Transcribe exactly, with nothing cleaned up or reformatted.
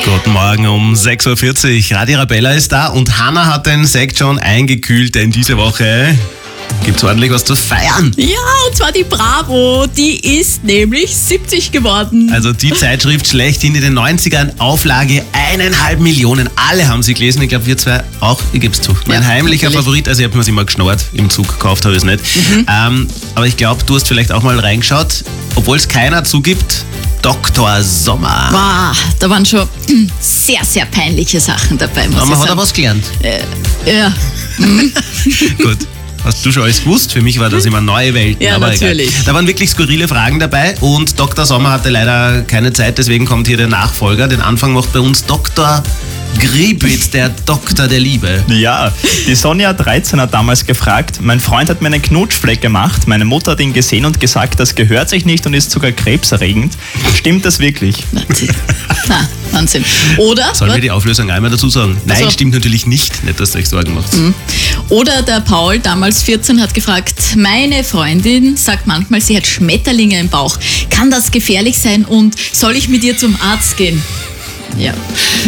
Guten Morgen um sechs Uhr vierzig. Radio Arabella ist da und Hanna hat den Sekt schon eingekühlt, denn diese Woche gibt's ordentlich was zu feiern. Ja, und zwar die Bravo. Die ist nämlich siebzig geworden. Also die Zeitschrift schlechthin in den neunzigern, Auflage eineinhalb Millionen. Alle haben sie gelesen. Ich glaube, wir zwei auch. Ich gebe es zu. Mein Ja, heimlicher natürlich. Favorit, also ich habe mir es immer geschnurrt. Im Zug gekauft habe ich es nicht. Mhm. Ähm, aber ich glaube, du hast vielleicht auch mal reingeschaut, obwohl es keiner zugibt. Doktor Sommer. Wow, da waren schon mm, sehr, sehr peinliche Sachen dabei, muss Aber ich man hat sagen. auch was gelernt. Äh, ja. Gut. Hast du schon alles gewusst? Für mich war das immer neue Welten. Ja, aber natürlich. Egal. Da waren wirklich skurrile Fragen dabei und Doktor Sommer hatte leider keine Zeit, deswegen kommt hier der Nachfolger. Den Anfang macht bei uns Doktor Gribitz, der Doktor der Liebe. Ja, die Sonja dreizehn hat damals gefragt, mein Freund hat mir einen Knutschfleck gemacht, meine Mutter hat ihn gesehen und gesagt, das gehört sich nicht und ist sogar krebserregend. Stimmt das wirklich? Wahnsinn. Na, Wahnsinn. Oder? Sollen wir die Auflösung einmal dazu sagen? Nein, Also- stimmt natürlich nicht. Nicht, dass ihr euch Sorgen macht. Oder der Paul, damals vierzehn, hat gefragt, meine Freundin sagt manchmal, sie hat Schmetterlinge im Bauch. Kann das gefährlich sein und soll ich mit ihr zum Arzt gehen? Ja.